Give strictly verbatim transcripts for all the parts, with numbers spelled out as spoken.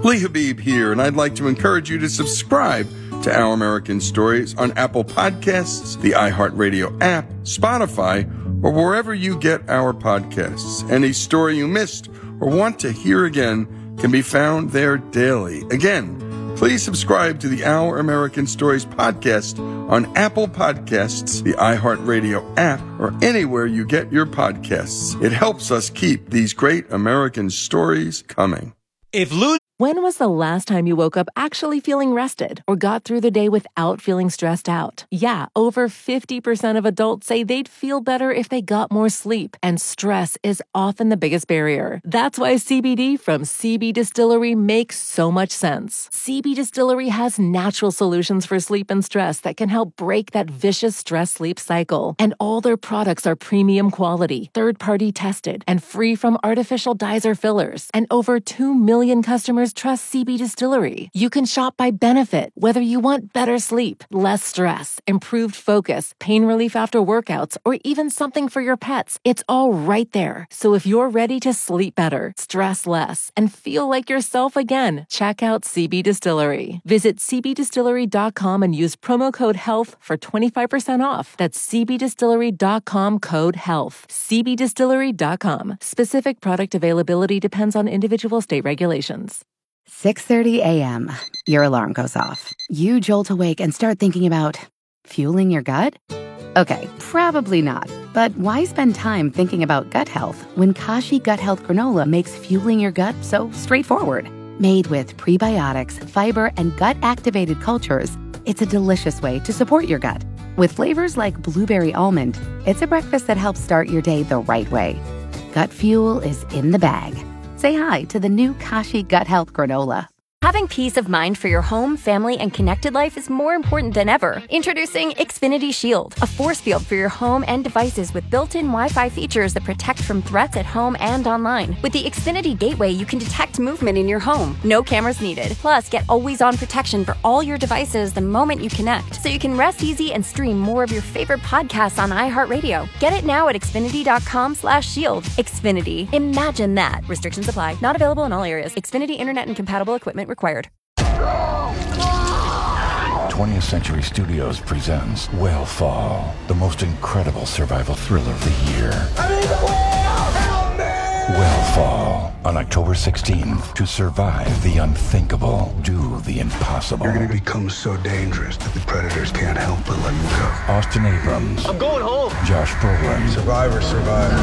Lee Habib here, and I'd like to encourage you to subscribe to Our American Stories on Apple Podcasts, the iHeartRadio app, Spotify, or wherever you get our podcasts. Any story you missed or want to hear again can be found there daily. Again, please subscribe to the Our American Stories podcast on Apple Podcasts, the iHeartRadio app, or anywhere you get your podcasts. It helps us keep these great American stories coming. If Lou... When was the last time you woke up actually feeling rested or got through the day without feeling stressed out? Yeah, over fifty percent of adults say they'd feel better if they got more sleep, and stress is often the biggest barrier. That's why C B D from C B Distillery makes so much sense. C B Distillery has natural solutions for sleep and stress that can help break that vicious stress-sleep cycle. And all their products are premium quality, third-party tested, and free from artificial dyes or fillers. And over two million customers trust C B Distillery. You can shop by benefit, whether you want better sleep, less stress, improved focus, pain relief after workouts, or even something for your pets. It's all right there. So if you're ready to sleep better, stress less, and feel like yourself again, check out C B Distillery. Visit c b distillery dot com and use promo code HEALTH for twenty-five percent off. That's c b distillery dot com code HEALTH. c b distillery dot com. Specific product availability depends on individual state regulations. six thirty a.m. Your alarm goes off. You jolt awake and start thinking about fueling your gut? Okay, probably not. But why spend time thinking about gut health when Kashi Gut Health Granola makes fueling your gut so straightforward? Made with prebiotics, fiber, and gut-activated cultures, it's a delicious way to support your gut. With flavors like blueberry almond, it's a breakfast that helps start your day the right way. Gut fuel is in the bag. Say hi to the new Kashi Gut Health Granola. Having peace of mind for your home, family, and connected life is more important than ever. Introducing Xfinity Shield, a force field for your home and devices with built-in Wi-Fi features that protect from threats at home and online. With the Xfinity Gateway, you can detect movement in your home. No cameras needed. Plus, get always-on protection for all your devices the moment you connect, so you can rest easy and stream more of your favorite podcasts on iHeartRadio. Get it now at xfinity dot com slash shield. Xfinity. Imagine that. Restrictions apply. Not available in all areas. Xfinity Internet and compatible equipment required. twentieth Century Studios presents Whale the most incredible survival thriller of the year. I need the whale! Help me! Whale on October sixteenth. To survive the unthinkable, do the impossible. You're going to become so dangerous that the predators can't help but let you go. Austin Abrams. I'm going home. Josh Brolin. Survivor, survivor.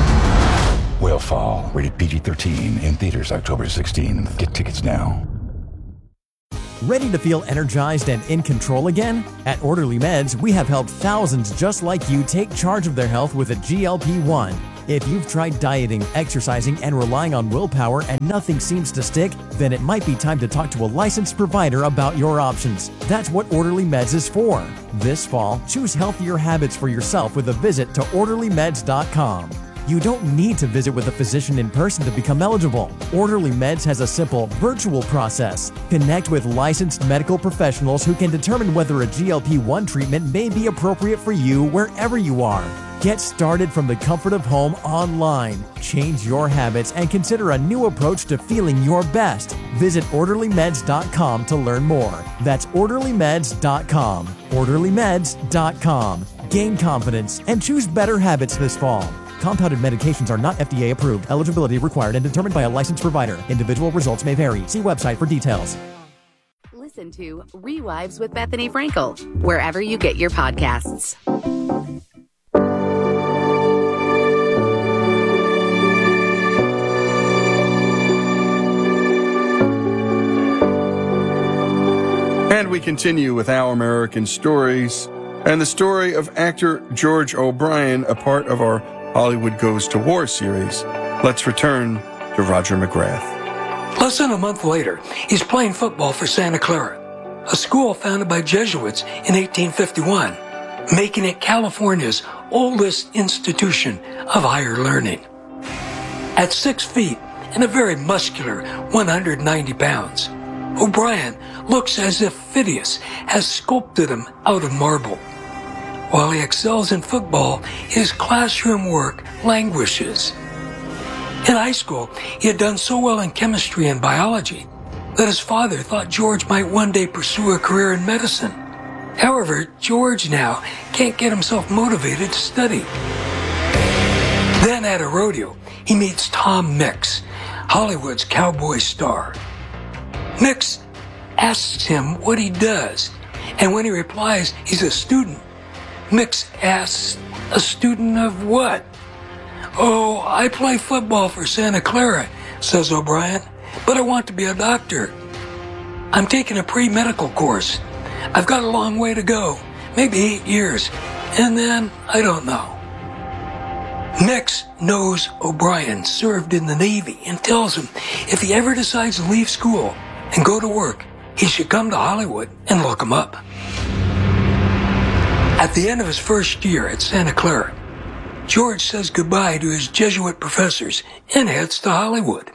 Whale rated P G thirteen, in theaters October sixteenth. Get tickets now. Ready to feel energized and in control again? At Orderly Meds, we have helped thousands just like you take charge of their health with a G L P one. If you've tried dieting, exercising, and relying on willpower and nothing seems to stick, then it might be time to talk to a licensed provider about your options. That's what Orderly Meds is for. This fall, choose healthier habits for yourself with a visit to orderly meds dot com. You don't need to visit with a physician in person to become eligible. Orderly Meds has a simple, virtual process. Connect with licensed medical professionals who can determine whether a G L P one treatment may be appropriate for you wherever you are. Get started from the comfort of home online. Change your habits and consider a new approach to feeling your best. Visit orderly meds dot com to learn more. That's orderly meds dot com. orderly meds dot com. Gain confidence and choose better habits this fall. Compounded medications are not F D A approved. Eligibility required and determined by a licensed provider. Individual results may vary. See website for details. Listen to Rewives with Bethany Frankel wherever you get your podcasts. And we continue with Our American Stories and the story of actor George O'Brien, a part of our Hollywood Goes to War series. Let's return to Roger McGrath. Less than a month later, he's playing football for Santa Clara, a school founded by Jesuits in eighteen fifty-one, making it California's oldest institution of higher learning. At six feet and a very muscular one hundred ninety pounds, O'Brien looks as if Phidias has sculpted him out of marble. While he excels in football, his classroom work languishes. In high school, he had done so well in chemistry and biology that his father thought George might one day pursue a career in medicine. However, George now can't get himself motivated to study. Then at a rodeo, he meets Tom Mix, Hollywood's cowboy star. Mix asks him what he does, and when he replies he's a student, Mix asks, "A student of what?" "Oh, I play football for Santa Clara," says O'Brien, "but I want to be a doctor. I'm taking a pre-medical course. I've got a long way to go, maybe eight years, and then I don't know." Mix knows O'Brien served in the Navy and tells him if he ever decides to leave school and go to work, he should come to Hollywood and look him up. At the end of his first year at Santa Clara, George says goodbye to his Jesuit professors and heads to Hollywood.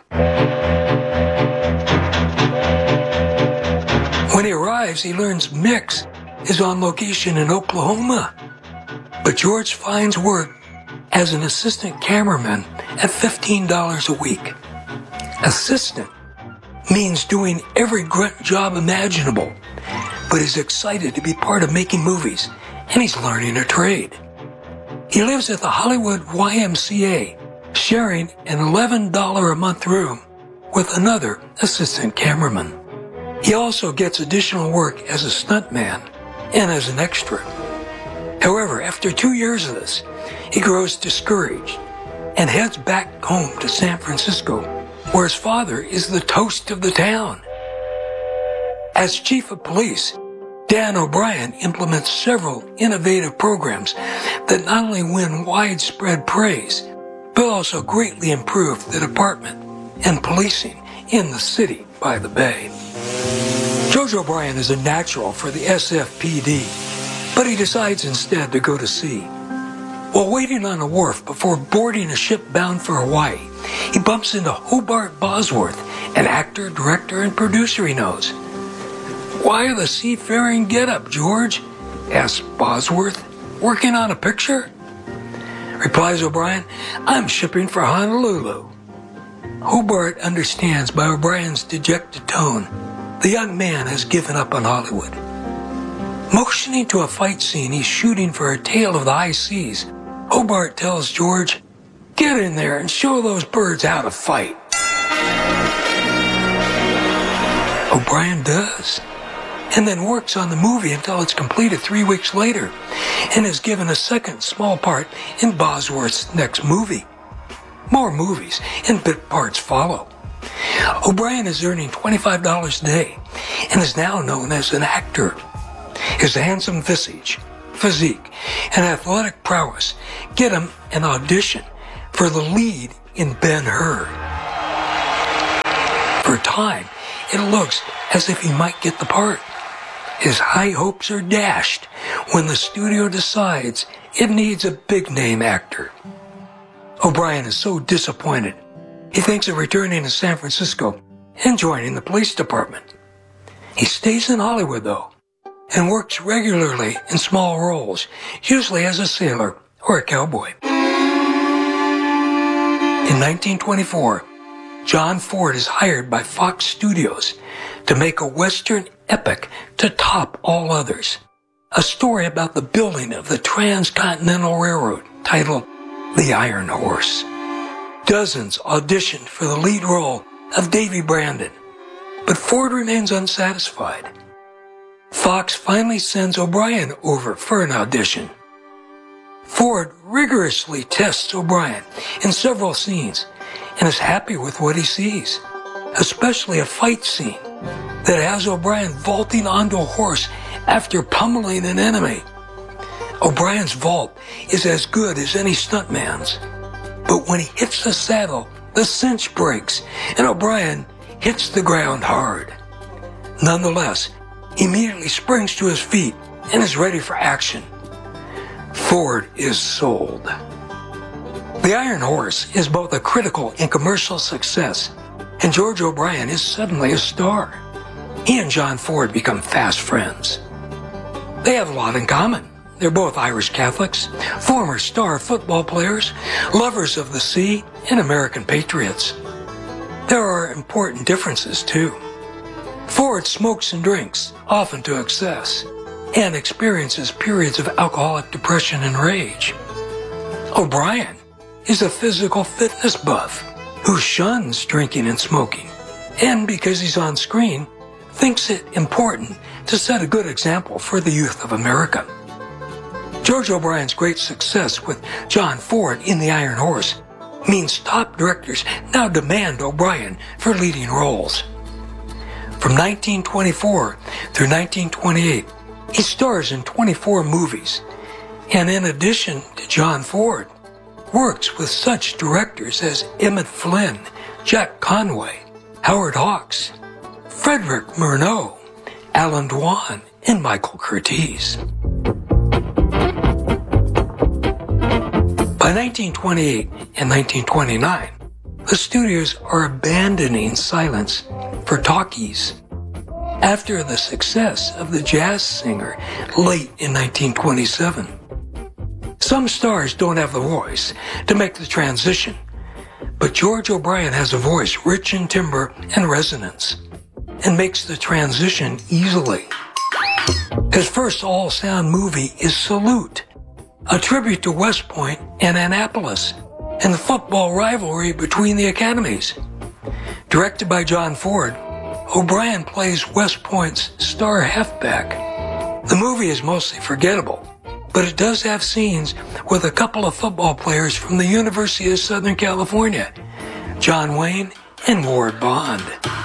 When he arrives, he learns Mix is on location in Oklahoma. But George finds work as an assistant cameraman at fifteen dollars a week. Assistant means doing every grunt job imaginable, but he's excited to be part of making movies, and he's learning a trade. He lives at the Hollywood Y M C A, sharing an eleven dollars a month room with another assistant cameraman. He also gets additional work as a stuntman and as an extra. However, after two years of this, he grows discouraged and heads back home to San Francisco, where his father is the toast of the town. As chief of police, Dan O'Brien implements several innovative programs that not only win widespread praise, but also greatly improve the department and policing in the city by the Bay. George O'Brien is a natural for the S F P D, but he decides instead to go to sea. While waiting on a wharf before boarding a ship bound for Hawaii, he bumps into Hobart Bosworth, an actor, director, and producer he knows. "Why the seafaring get-up, George?" asks Bosworth. "Working on a picture?" Replies O'Brien, "I'm shipping for Honolulu." Hobart understands by O'Brien's dejected tone the young man has given up on Hollywood. Motioning to a fight scene he's shooting for A Tale of the High Seas, Hobart tells George, "Get in there and show those birds how to fight." O'Brien does, and then works on the movie until it's completed three weeks later, and is given a second small part in Bosworth's next movie. More movies and bit parts follow. O'Brien is earning twenty-five dollars a day and is now known as an actor. His handsome visage, physique, and athletic prowess get him an audition for the lead in Ben-Hur. For a time, it looks as if he might get the part. His high hopes are dashed when the studio decides it needs a big-name actor. O'Brien is so disappointed, he thinks of returning to San Francisco and joining the police department. He stays in Hollywood, though, and works regularly in small roles, usually as a sailor or a cowboy. In nineteen twenty-four, John Ford is hired by Fox Studios to make a Western epic to top all others, a story about the building of the Transcontinental Railroad titled The Iron Horse. Dozens auditioned for the lead role of Davy Brandon, but Ford remains unsatisfied. Fox finally sends O'Brien over for an audition. Ford rigorously tests O'Brien in several scenes and is happy with what he sees, especially a fight scene that has O'Brien vaulting onto a horse after pummeling an enemy. O'Brien's vault is as good as any stuntman's, but when he hits the saddle, the cinch breaks, and O'Brien hits the ground hard. Nonetheless, he immediately springs to his feet and is ready for action. Ford is sold. The Iron Horse is both a critical and commercial success, and George O'Brien is suddenly a star. He and John Ford become fast friends. They have a lot in common. They're both Irish Catholics, former star football players, lovers of the sea, and American patriots. There are important differences, too. Ford smokes and drinks, often to excess, and experiences periods of alcoholic depression and rage. O'Brien is a physical fitness buff who shuns drinking and smoking, and because he's on screen, thinks it important to set a good example for the youth of America. George O'Brien's great success with John Ford in The Iron Horse means top directors now demand O'Brien for leading roles. From nineteen twenty-four through nineteen twenty-eight, he stars in twenty-four movies, and in addition to John Ford, works with such directors as Emmett Flynn, Jack Conway, Howard Hawks, Frederick Murnau, Alan Dwan, and Michael Curtiz. By nineteen twenty-eight and nineteen twenty-nine, the studios are abandoning silence for talkies. After the success of The Jazz Singer late in nineteen twenty-seven, some stars don't have the voice to make the transition, but George O'Brien has a voice rich in timbre and resonance and makes the transition easily. His first all-sound movie is Salute, a tribute to West Point and Annapolis and the football rivalry between the academies. Directed by John Ford, O'Brien plays West Point's star halfback. The movie is mostly forgettable, but it does have scenes with a couple of football players from the University of Southern California, John Wayne and Ward Bond.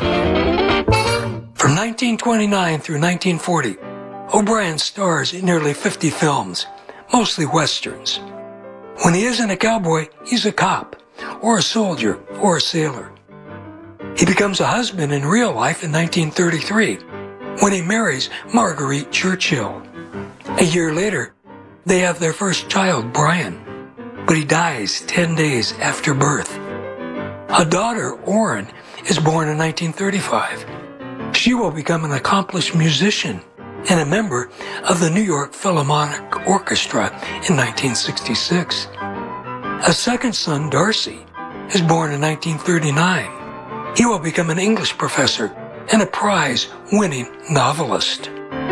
From nineteen twenty-nine through nineteen forty, O'Brien stars in nearly fifty films, mostly westerns. When he isn't a cowboy, he's a cop, or a soldier, or a sailor. He becomes a husband in real life in nineteen thirty-three, when he marries Marguerite Churchill. A year later, they have their first child, Brian, but he dies ten days after birth. A daughter, Orrin, is born in nineteen thirty-five. She will become an accomplished musician and a member of the New York Philharmonic Orchestra in nineteen sixty-six. A second son, Darcy, is born in nineteen thirty-nine. He will become an English professor and a prize-winning novelist.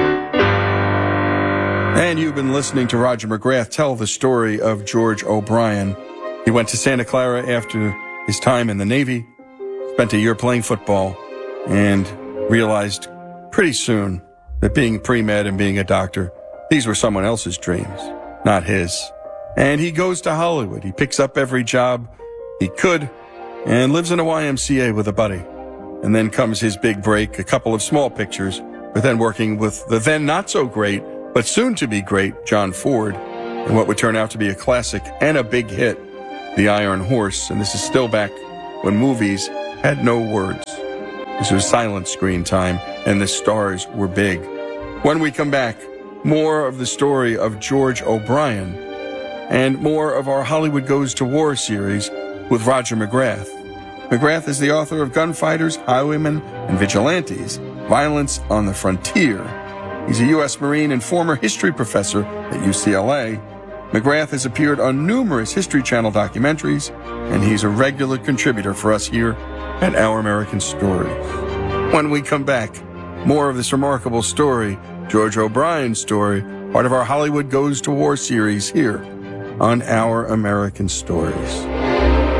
And you've been listening to Roger McGrath tell the story of George O'Brien. He went to Santa Clara after his time in the Navy, spent a year playing football, and realized pretty soon that being pre-med and being a doctor, these were someone else's dreams, not his. And he goes to Hollywood. He picks up every job he could and lives in a Y M C A with a buddy. And then comes his big break, a couple of small pictures, but then working with the then not so great, but soon to be great, John Ford, and what would turn out to be a classic and a big hit, The Iron Horse. And this is still back when movies had no words. This was silent screen time, and the stars were big. When we come back, more of the story of George O'Brien and more of our Hollywood Goes to War series with Roger McGrath. McGrath is the author of Gunfighters, Highwaymen, and Vigilantes, Violence on the Frontier. He's a U S Marine and former history professor at U C L A. McGrath has appeared on numerous History Channel documentaries, and he's a regular contributor for us here at Our American Stories. When we come back, more of this remarkable story, George O'Brien's story, part of our Hollywood Goes to War series here on Our American Stories.